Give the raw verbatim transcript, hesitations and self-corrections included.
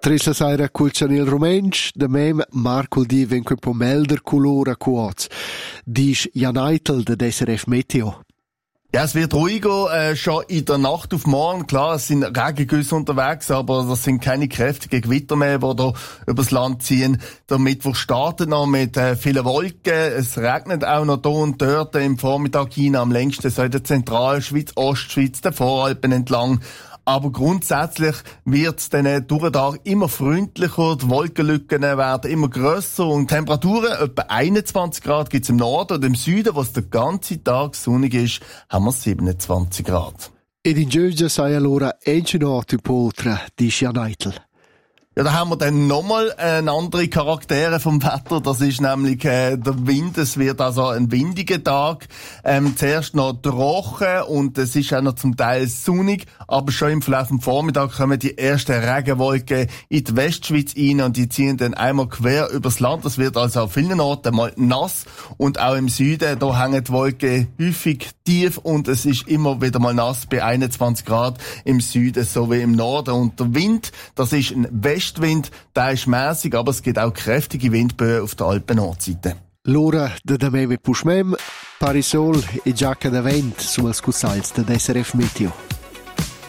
Trissa saira cul Chanel Romensch, da mem Marco di venque un po' melder colora cuoz. Disch Jan Eitel, der S R F Meteo. Ja, es wird ruhiger, äh, schon in der Nacht auf morgen. Klar, es sind Regengüsse unterwegs, aber das sind keine kräftigen Gewitter mehr, die da übers Land ziehen. Der Mittwoch startet noch mit äh, vielen Wolken. Es regnet auch noch da und dort im Vormittag hin, am längsten so in der Zentralschweiz, Ostschweiz, der Voralpen entlang. Aber grundsätzlich wird es dann durch den Tag immer freundlicher, die Wolkenlücken werden immer grösser und Temperaturen, etwa einundzwanzig Grad gibt's im Norden und im Süden, wo es den ganzen Tag sonnig ist, haben wir siebenundzwanzig Grad. Ed in Giorgia sei allora enginati potra di Jan Eitel. Ja, da haben wir dann nochmal eine andere Charaktere vom Wetter. Das ist nämlich äh, der Wind. Es wird also ein windiger Tag. Ähm, zuerst noch trocken und es ist auch noch zum Teil sonnig. Aber schon im Verlauf des Vormittags kommen die ersten Regenwolken in die Westschweiz rein und die ziehen dann einmal quer übers Land. Das wird also auf vielen Orten mal nass. Und auch im Süden, da hängen die Wolken häufig tief und es ist immer wieder mal nass bei einundzwanzig Grad im Süden sowie im Norden. Und der Wind, das ist ein Westwind, der ist mäßig, aber es gibt auch kräftige Windböen auf der Alpen-Nordseite. L'ora de demè puschmem, parisol e giacca de vent, su els cussals de S R F Meteo.